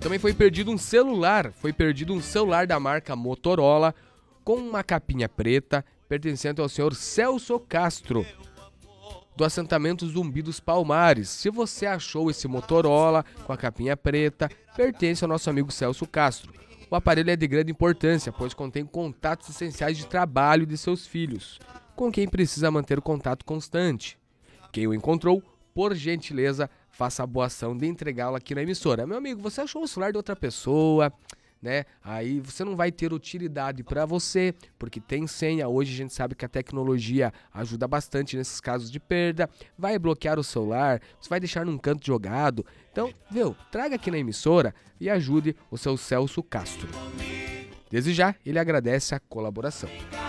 Também foi perdido um celular da marca Motorola com uma capinha preta, pertencente ao senhor Celso Castro, do assentamento Zumbi dos Palmares. Se você achou esse Motorola com a capinha preta, pertence ao nosso amigo Celso Castro. O aparelho é de grande importância, pois contém contatos essenciais de trabalho de seus filhos, com quem precisa manter o contato constante. Quem o encontrou, por gentileza, faça a boa ação de entregá-lo aqui na emissora. Meu amigo, você achou o celular de outra pessoa, né? Aí você não vai ter utilidade para você, porque tem senha. Hoje a gente sabe que a tecnologia ajuda bastante nesses casos de perda. Vai bloquear o celular, você vai deixar num canto jogado. Então, traga aqui na emissora e ajude o seu Celso Castro. Desde já, ele agradece a colaboração.